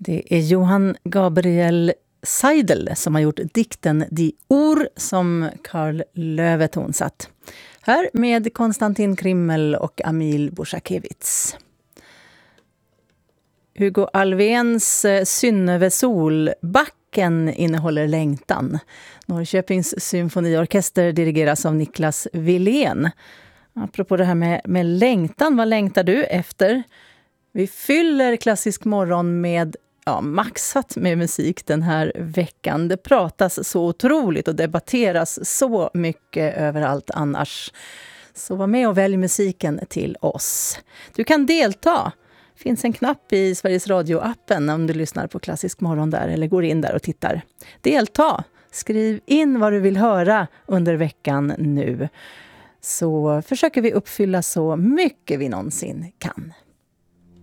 Det är Johann Gabriel Seidel som har gjort dikten Die Uhr som Karl Löve tonsatt. Här med Konstantin Krimmel och Amil Borsakiewicz. Hugo Alvéns Synnöve Solbacken innehåller längtan. Norrköpings symfoniorkester dirigeras av Niklas Willén. Apropå det här med längtan, vad längtar du efter? Vi fyller Klassisk morgon med maxat med musik den här veckan. Det pratas så otroligt och debatteras så mycket överallt annars. Så var med och välj musiken till oss. Du kan delta. Det finns en knapp i Sveriges Radio-appen om du lyssnar på Klassisk morgon där eller går in där och tittar. Delta! Skriv in vad du vill höra under veckan nu. Så försöker vi uppfylla så mycket vi någonsin kan.